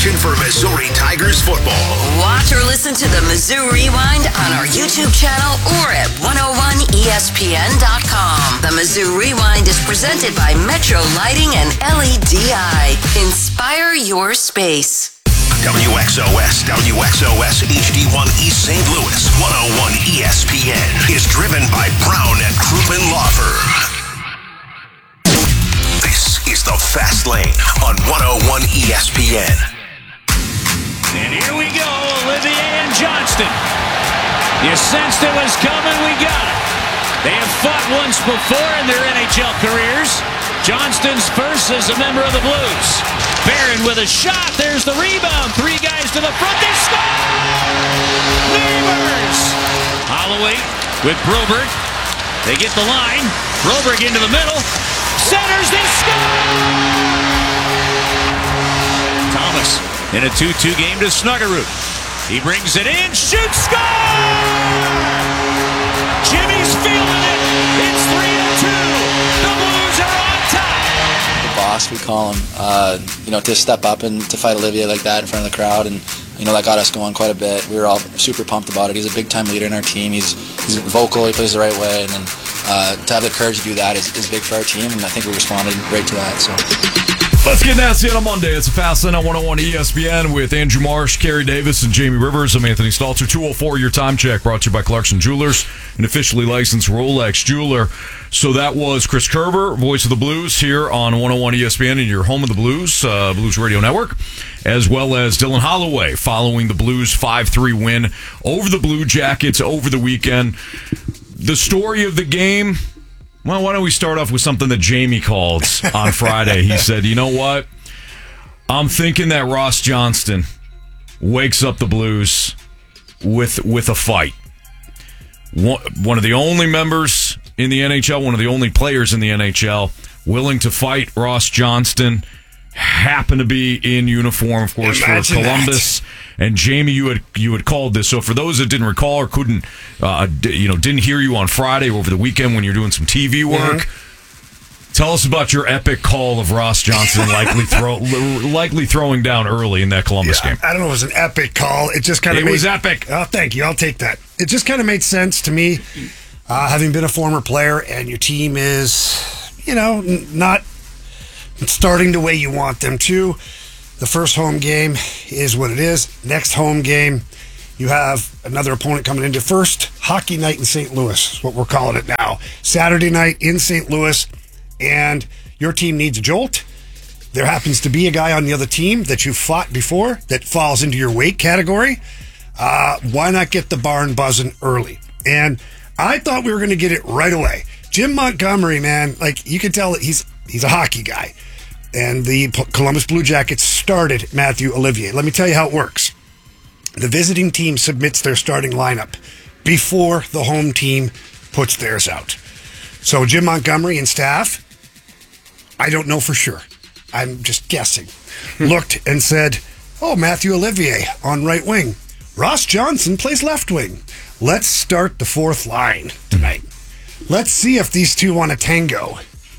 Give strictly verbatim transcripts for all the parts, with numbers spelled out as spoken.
passion for Missouri Tigers football. Watch or listen to the Mizzou Rewind on our YouTube channel or at one oh one E S P N dot com. The Mizzou Rewind is presented by Metro Lighting and L E D I. Inspire your space. W X O S, W X O S H D one East Saint Louis, one oh one E S P N is driven by Brown and Crouppen Law Firm. This is the Fast Lane on one oh one E S P N. And here we go, Olivier and Johnston. You sensed it was coming, we got it. They have fought once before in their N H L careers. Johnston's first as a member of the Blues. Barron with a shot. There's the rebound. Three guys to the front. They score! Neighbors! Holloway with Broberg. They get the line. Broberg into the middle. Centers. They score! Thomas in a two two game to Snuggerud. He brings it in. Shoots. Score! Jimmy's feeling it. It's three to two. The Blues are on top. The boss, we call him, uh, you know, to step up and to fight Olivier like that in front of the crowd, and you know that got us going quite a bit. We were all super pumped about it. He's a big time leader in our team. He's he's vocal. He plays the right way, and then uh, to have the courage to do that is, is big for our team, and I think we responded great to that. So. Let's get nasty on a Monday. It's a Fast Lane on one oh one E S P N with Andrew Marsh, Kerry Davis, and Jamie Rivers. I'm Anthony Stalter. two oh four, your time check, brought to you by Clarkson Jewelers, an officially licensed Rolex jeweler. So that was Chris Kerber, voice of the Blues, here on one oh one E S P N and your home of the Blues, uh, Blues Radio Network, as well as Dylan Holloway following the Blues five three win over the Blue Jackets over the weekend. The story of the game... Well, why don't we start off with something that Jamie called on Friday. He said, you know what? I'm thinking that Ross Johnston wakes up the Blues with with a fight. One, one of the only members in the N H L, one of the only players in the N H L willing to fight Ross Johnston, happened to be in uniform, of course, Imagine for Columbus. That. And Jamie, you had you had called this. So for those that didn't recall or couldn't, uh, you know, didn't hear you on Friday or over the weekend when you're doing some T V work, mm-hmm. Tell us about your epic call of Ross Johnston likely throw likely throwing down early in that Columbus yeah, game. I don't know if it was an epic call. It just kind of it made, was epic. Oh, thank you. I'll take that. It just kind of made sense to me, uh, having been a former player, and your team is, you know, n- not starting the way you want them to. The first home game is what it is. Next home game, you have another opponent coming into first hockey night in Saint Louis, is what we're calling it now. Saturday night in Saint Louis, and your team needs a jolt. There happens to be a guy on the other team that you fought before that falls into your weight category. Uh, why not get the barn buzzing early? And I thought we were going to get it right away. Jim Montgomery, man, like you can tell that he's he's a hockey guy. And the Columbus Blue Jackets started Matthew Olivier. Let me tell you how it works. The visiting team submits their starting lineup before the home team puts theirs out. So Jim Montgomery and staff, I don't know for sure, I'm just guessing, looked and said, oh, Matthew Olivier on right wing. Ross Johnston plays left wing. Let's start the fourth line tonight. Let's see if these two want to tango.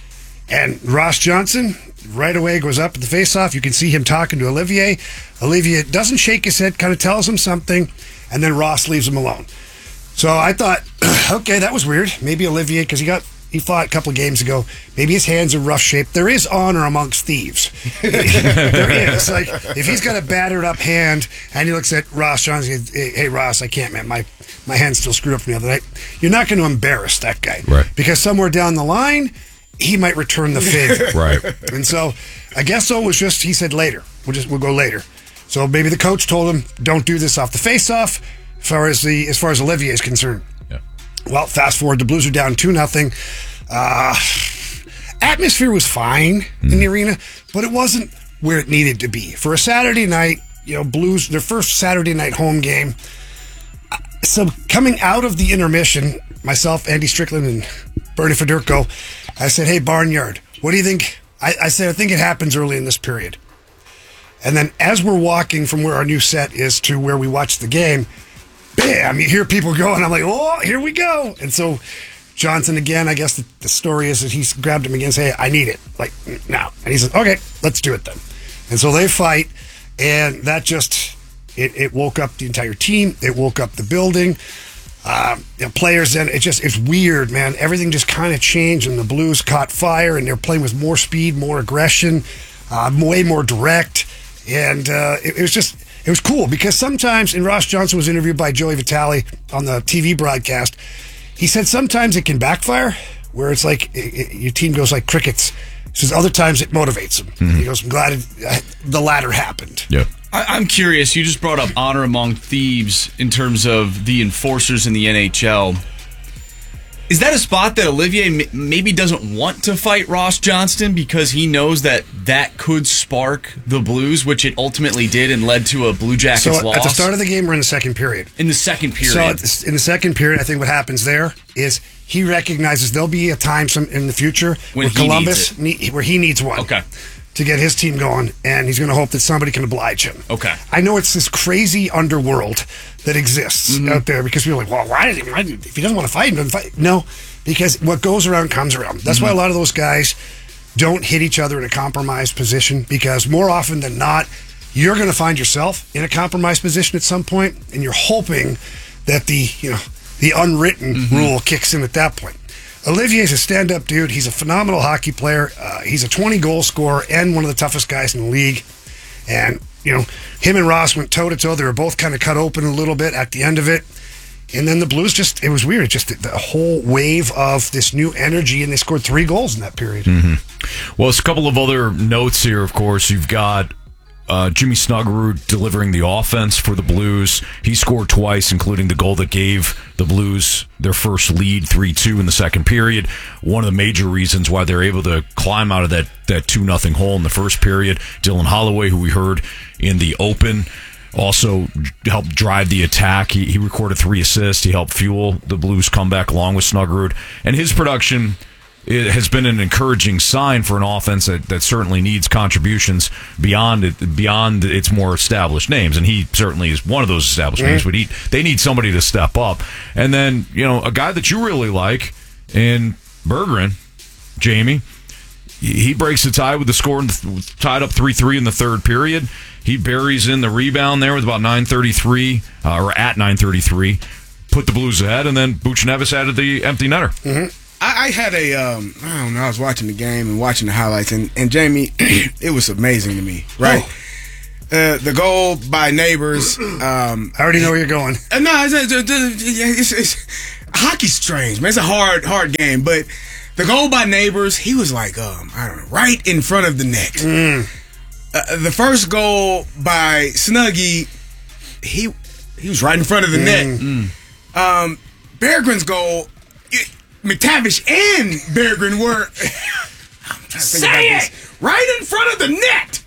And Ross Johnston right away goes up at the faceoff. You can see him talking to Olivier. Olivier doesn't shake his head, kind of tells him something, and then Ross leaves him alone. So I thought, okay, that was weird. Maybe Olivier, because he got he fought a couple of games ago. Maybe his hands are rough shape. There is honor amongst thieves. There is. Like if he's got a battered up hand and he looks at Ross Johnson, hey, hey Ross, I can't, man. My my hand's still screwed up from the other night. You're not going to embarrass that guy, right? Because somewhere down the line, he might return the favor. Right. And so I guess so it was just, he said later. We'll just, we'll go later. So maybe the coach told him, don't do this off the face-off as far as the, as far as Olivier is concerned. Yeah. Well, fast forward, the Blues are down two nothing. Uh, atmosphere was fine mm. in the arena, but it wasn't where it needed to be. For a Saturday night, you know, Blues, their first Saturday night home game. So coming out of the intermission, myself, Andy Strickland, and Bernie Federko, I said, hey, Barnyard, what do you think? I, I said, I think it happens early in this period. And then as we're walking from where our new set is to where we watch the game, bam, you hear people going. I'm like, oh, here we go. And so Johnson, again, I guess the, the story is that he's grabbed him again and said, hey, I need it. Like, now. And he says, okay, let's do it then. And so they fight. And that just, it, it woke up the entire team. It woke up the building. Um, you know, players then, it just, it's weird, man. Everything just kind of changed, and the Blues caught fire, and they're playing with more speed, more aggression, uh, way more direct. And uh, it, it was just, it was cool because sometimes, and Ross Johnson was interviewed by Joey Vitale on the T V broadcast, he said sometimes it can backfire, where it's like it, it, your team goes like crickets. He says other times it motivates them. Mm-hmm. He goes, I'm glad it, uh, the latter happened. Yeah. I, I'm curious, you just brought up honor among thieves in terms of the enforcers in the N H L. Is that a spot that Olivier m- maybe doesn't want to fight Ross Johnston because he knows that that could spark the Blues, which it ultimately did and led to a Blue Jackets so loss? At the start of the game, we're in the second period. In the second period. So at the, in the second period, I think what happens there is he recognizes there'll be a time some in the future when where he Columbus, needs need, where he needs one. Okay. To get his team going, and he's going to hope that somebody can oblige him. Okay. I know it's this crazy underworld that exists mm-hmm. out there because people are like, well, why, is he, why if he doesn't want to fight, he doesn't fight. No, because what goes around comes around. That's mm-hmm. why a lot of those guys don't hit each other in a compromised position, because more often than not, you're going to find yourself in a compromised position at some point, and you're hoping that the, you know, the unwritten mm-hmm. rule kicks in at that point. Olivier's a stand-up dude. He's a phenomenal hockey player. Uh, he's a twenty-goal scorer and one of the toughest guys in the league. And, you know, him and Ross went toe-to-toe. They were both kind of cut open a little bit at the end of it. And then the Blues just, it was weird. It just the whole wave of this new energy, and they scored three goals in that period. Mm-hmm. Well, it's a couple of other notes here, of course. You've got Uh, Jimmy Snuggerud delivering the offense for the Blues. He scored twice, including the goal that gave the Blues their first lead, three two in the second period. One of the major reasons why they're able to climb out of that, that two nothing hole in the first period. Dylan Holloway, who we heard in the open, also helped drive the attack. He, he recorded three assists. He helped fuel the Blues comeback along with Snuggerud. And his production, it has been an encouraging sign for an offense that, that certainly needs contributions beyond it, beyond its more established names, and he certainly is one of those established mm-hmm. names. But he, they need somebody to step up, and then you know a guy that you really like in Berggren, Jamie. He breaks the tie with the score, tied up three three in the third period. He buries in the rebound there with about nine thirty-three, uh, or at nine thirty-three, put the Blues ahead, and then Buchnevich added the empty netter. Mm-hmm. I, I had a, um, I don't know, I was watching the game and watching the highlights, and, and Jamie, it was amazing to me, right? Oh. Uh, the goal by Neighbors. Um, I already know where you're going. Uh, no, it's, it's, it's, it's hockey's strange, man. It's a hard, hard game, but the goal by Neighbors, he was like, um, I don't know, right in front of the net. Mm. Uh, the first goal by Snuggie, he he was right in front of the mm. net. Mm. Um, Berggren's goal, it, McTavish and Berggren were I'm trying to think Say about it! This. Right in front of the net.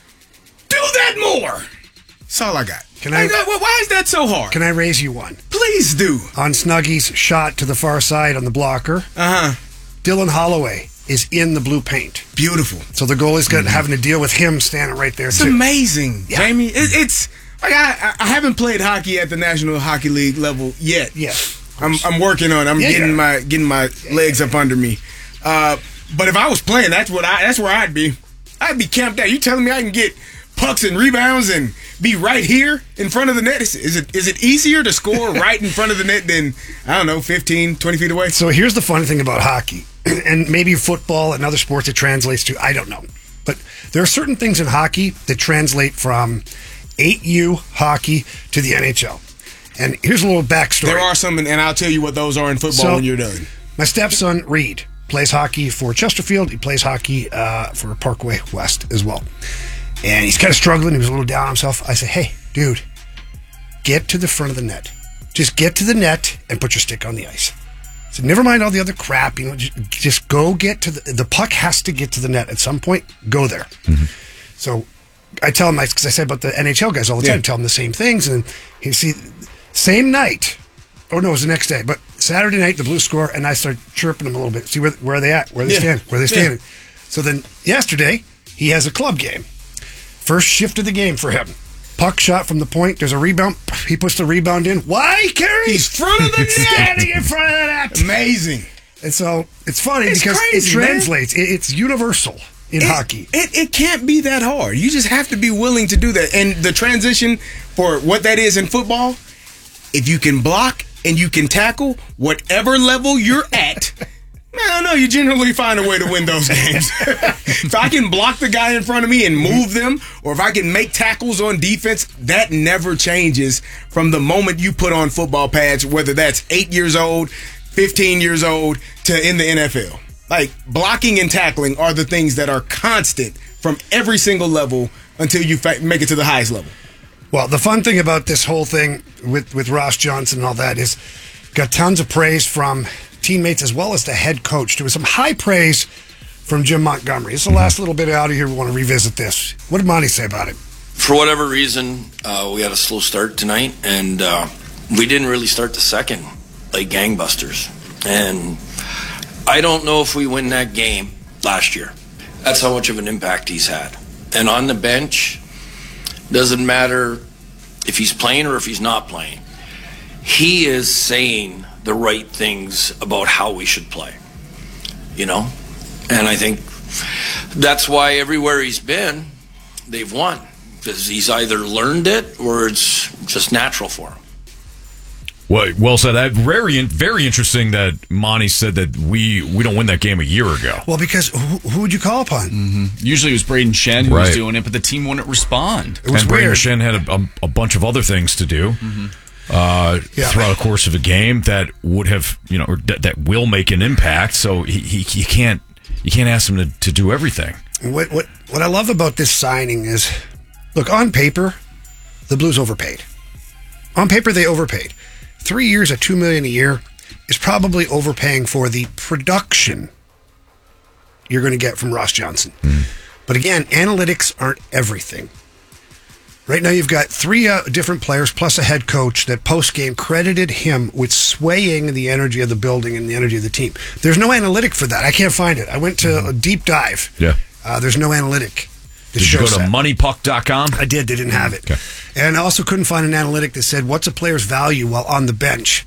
Do that more. That's all I got. Can I? Why is that so hard? Can I raise you one? Please do. On Snuggie's shot to the far side on the blocker. Uh huh. Dylan Holloway is in the blue paint. Beautiful. So the goalie's mm-hmm. having to deal with him standing right there. It's too. amazing, yeah. Jamie. It, it's like I, I haven't played hockey at the National Hockey League level yet. Yeah. I'm I'm working on it. I'm yeah, getting yeah. my getting my legs up under me. Uh, but if I was playing, that's what I that's where I'd be. I'd be camped out. You telling me I can get pucks and rebounds and be right here in front of the net? Is, is it is it easier to score right in front of the net than, I don't know, fifteen, twenty feet away? So here's the funny thing about hockey, and maybe football and other sports it translates to, I don't know. But there are certain things in hockey that translate from eight U hockey to the N H L. And here's a little backstory. There are some, and I'll tell you what those are in football so, when you're done. My stepson, Reed, plays hockey for Chesterfield. He plays hockey uh, for Parkway West as well. And he's kind of struggling. He was a little down on himself. I said, hey, dude, get to the front of the net. Just get to the net and put your stick on the ice. I said, never mind all the other crap. You know, just, just go get to the... The puck has to get to the net at some point. Go there. Mm-hmm. So I tell him, because I say about the N H L guys all the time, yeah. tell them the same things. And you see... Same night, oh no, it was the next day, but Saturday night, the Blues score, and I start chirping them a little bit. See where where are they at? Where are they yeah. standing? Where are they standing? Yeah. So then yesterday, he has a club game. First shift of the game for him. Puck shot from the point. There's a rebound. He puts the rebound in. Why, Kerry? He's front of the net. Standing in front of the net. Amazing. And so it's funny it's because crazy, it translates. It, it's universal. in it, hockey. It, it can't be that hard. You just have to be willing to do that. And the transition for what that is in football, if you can block and you can tackle, whatever level you're at, I don't know, you generally find a way to win those games. If I can block the guy in front of me and move them, or if I can make tackles on defense, that never changes from the moment you put on football pads, whether that's eight years old, fifteen years old, to in the N F L. Like, blocking and tackling are the things that are constant from every single level until you fa- make it to the highest level. Well, the fun thing about this whole thing with, with Ross Johnson and all that is got tons of praise from teammates as well as the head coach. There was some high praise from Jim Montgomery. This is the last little bit out of here. We want to revisit this. What did Monty say about it? For whatever reason, uh, we had a slow start tonight, and uh, we didn't really start the second like gangbusters. And I don't know if we win that game last year. That's how much of an impact he's had. And on the bench, doesn't matter if he's playing or if he's not playing. He is saying the right things about how we should play, you know? And I think that's why everywhere he's been, they've won. Because he's either learned it or it's just natural for him. Well, well said. That very, very interesting that Monty said that we, we don't win that game a year ago. Well, because who, who would you call upon? Mm-hmm. Usually it was Braden Shen who Right. was doing it, but the team wouldn't respond. It was and Braden weird. Shen had a, a, a bunch of other things to do Mm-hmm. uh, Yeah. throughout the course of a game that would have, you know, or that, that will make an impact. So he, he you can't you can't ask him to, to do everything. What what what I love about this signing is, look, on paper, the Blues overpaid. On paper, they overpaid. Three years at two million a year is probably overpaying for the production you're going to get from Ross Johnson. Mm. But again, analytics aren't everything. Right now, you've got three uh, different players plus a head coach that post-game credited him with swaying the energy of the building and the energy of the team. There's no analytic for that. I can't find it. I went to a deep dive. Yeah. Uh, there's no analytic. that Did you go shows to that. money puck dot com? I did. They didn't have it. Okay. And I also couldn't find an analytic that said what's a player's value while on the bench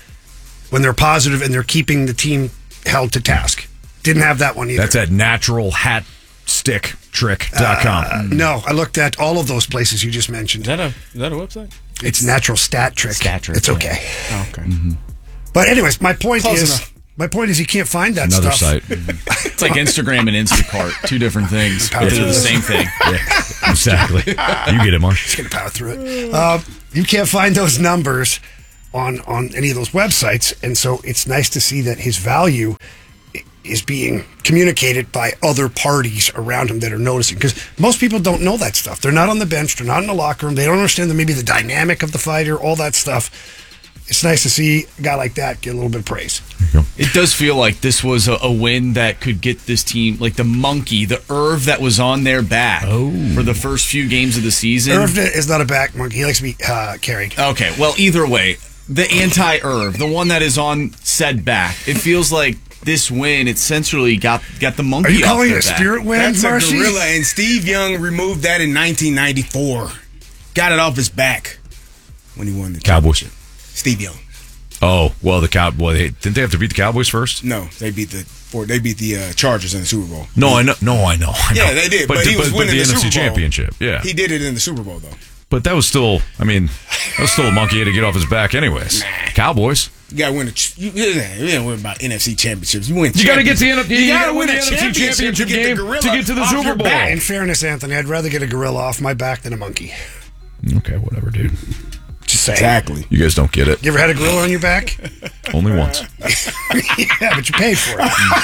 when they're positive and they're keeping the team held to task. Didn't have that one either. That's at natural hat stick trick dot com. Uh, no, I looked at all of those places you just mentioned. Is that a is that a website? It's natural stat trick. Stat Trick, It's yeah. okay. Oh, okay. But anyways, my point Close is enough. my point is you can't find that Another stuff. site. It's like Instagram and Instacart, two different things, but they're the same thing. Yeah, exactly. You get it, Marsh. Just gonna power through it. Uh, you can't find those numbers on on any of those websites, and so it's nice to see that his value i- is being communicated by other parties around him that are noticing. Because most people don't know that stuff. They're not on the bench. They're not in the locker room. They don't understand the, maybe the dynamic of the fighter, all that stuff. It's nice to see a guy like that get a little bit of praise. It does feel like this was a, a win that could get this team, like the monkey, the Irv that was on their back for the first few games of the season. Irv is not a back monkey. He likes to be uh, carried. Okay, well, either way, the anti-Irv, the one that is on said back, it feels like this win, it essentially got got the monkey Are you off calling their it a back. spirit win, That's Marshy? a gorilla, and Steve Young removed that in nineteen ninety-four. Got it off his back when he won the Cowboys. championship. Steve Young. Oh, well, the Cow. Well, they, didn't they have to beat the Cowboys first? No, they beat the for they beat the uh, Chargers in the Super Bowl. No, I know. No, I know. I know. Yeah, they did, but, he was but winning the, the, N F C Super Bowl. Championship. Yeah, He did it in the Super Bowl though. but that was still. I mean, that was still a monkey had to get off his back, anyways. Cowboys. You gotta win a. ch- You, you don't win about N F C championships. You win. You got to get to the N F C. You, You gotta, gotta win win a the N F C championship, championship to get game the gorilla to get to the off Super your Bowl. back. In fairness, Anthony, I'd rather get a gorilla off my back than a monkey. Okay, whatever, dude. Just saying. Exactly. You guys don't get it. You ever had a gorilla on your back? Only once. Yeah, but you paid for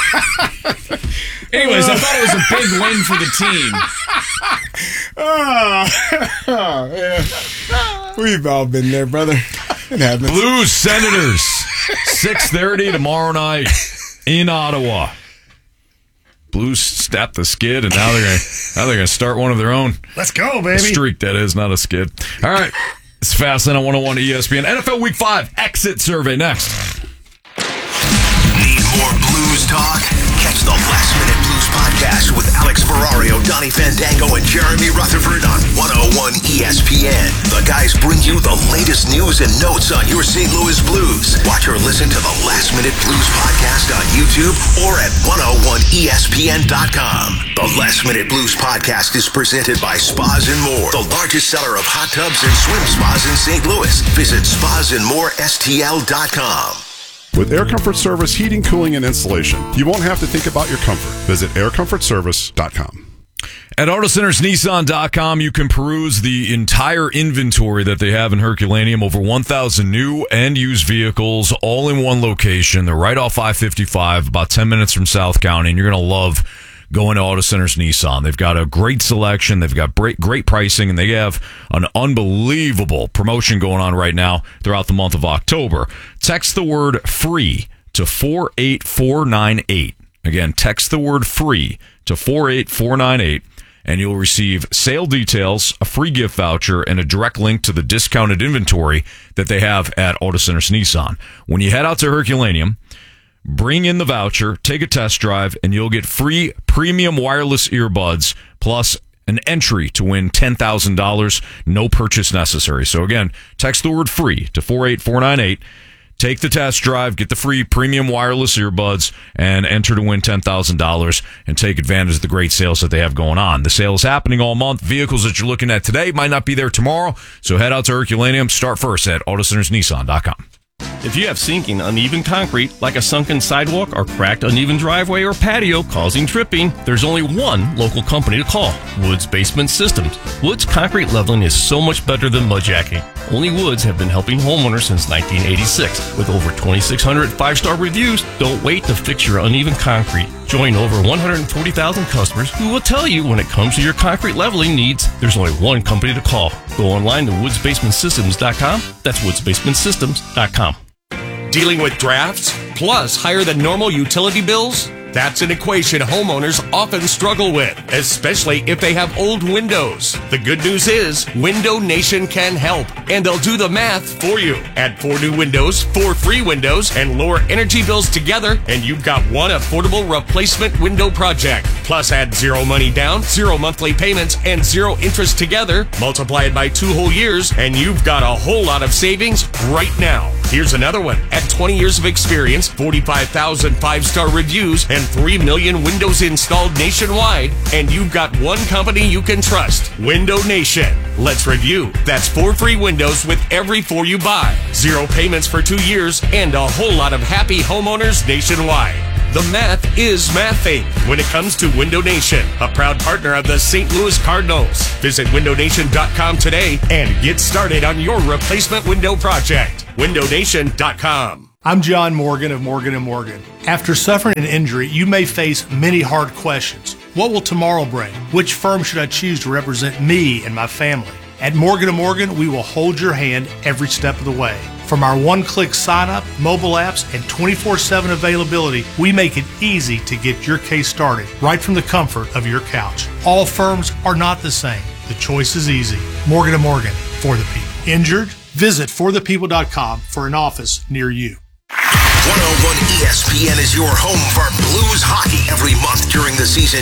it. Anyways, I thought it was a big win for the team. Oh, yeah. We've all been there, brother. It happens. Blues Senators, six thirty tomorrow night in Ottawa. Blues stepped the skid, and now they're gonna now they're gonna start one of their own. Let's go, A baby. streak, that is, not a skid. All right, it's Fastlane on one oh one E S P N. N F L Week Five exit survey next. Need more blues talk? Catch the Last Minute Blues podcast Podcast with Alex Ferrario, Donnie Fandango, and Jeremy Rutherford on one oh one E S P N. The guys bring you the latest news and notes on your Saint Louis Blues. Watch or listen to the Last Minute Blues Podcast on YouTube or at one oh one E S P N dot com. The Last Minute Blues Podcast is presented by Spas and More, the largest seller of hot tubs and swim spas in Saint Louis. Visit spas and more S T L dot com. With Air Comfort Service heating, cooling, and installation, you won't have to think about your comfort. Visit air comfort service dot com. At Auto Centers Nissan dot com, you can peruse the entire inventory that they have in Herculaneum. Over one thousand new and used vehicles, all in one location. They're right off I fifty-five, about ten minutes from South County, and you're going to love going to Auto Centers Nissan. They've got a great selection. They've got great, great pricing, and they have an unbelievable promotion going on right now throughout the month of October. Text the word FREE to four eight four nine eight. Again, text the word FREE to four eight four nine eight, and you'll receive sale details, a free gift voucher, and a direct link to the discounted inventory that they have at Auto Centers Nissan. When you head out to Herculaneum, bring in the voucher, take a test drive, and you'll get free premium wireless earbuds plus an entry to win ten thousand dollars, no purchase necessary. So again, text the word FREE to four eight four nine eight. Take the test drive, get the free premium wireless earbuds, and enter to win ten thousand dollars and take advantage of the great sales that they have going on. The sale is happening all month. Vehicles that you're looking at today might not be there tomorrow, so head out to Herculaneum. Start first at Auto Centers Nissan dot com. If you have sinking, uneven concrete, like a sunken sidewalk or cracked, uneven driveway or patio causing tripping, there's only one local company to call, Woods Basement Systems. Woods concrete leveling is so much better than mudjacking. Only Woods have been helping homeowners since nineteen eighty-six. With over twenty-six hundred five-star reviews, don't wait to fix your uneven concrete. Join over one hundred forty thousand customers who will tell you when it comes to your concrete leveling needs, there's only one company to call. Go online to woods basement systems dot com. That's woods basement systems dot com. Dealing with drafts plus higher than normal utility bills? That's an equation homeowners often struggle with, especially if they have old windows. The good news is Window Nation can help, and they'll do the math for you. Add four new windows, four free windows, and lower energy bills together, and you've got one affordable replacement window project. Plus add zero money down, zero monthly payments, and zero interest together. Multiply it by two whole years, and you've got a whole lot of savings right now. Here's another one. At twenty years of experience, forty-five thousand five-star reviews, and three million windows installed nationwide, and you've got one company you can trust, Window Nation. Let's review. That's four free windows with every four you buy, zero payments for two years, and a whole lot of happy homeowners nationwide. The math is mathing when it comes to Window Nation, a proud partner of the Saint Louis Cardinals. Visit window nation dot com today and get started on your replacement window project. window nation dot com. I'm John Morgan of Morgan and Morgan. After suffering an injury, you may face many hard questions. What will tomorrow bring? Which firm should I choose to represent me and my family? At Morgan and Morgan, we will hold your hand every step of the way. From our one-click sign-up, mobile apps, and twenty-four seven availability, we make it easy to get your case started right from the comfort of your couch. All firms are not the same. The choice is easy. Morgan and Morgan, for the people. Injured? Visit for the people dot com for an office near you. one oh one E S P N is your home for Blues hockey every month during the season.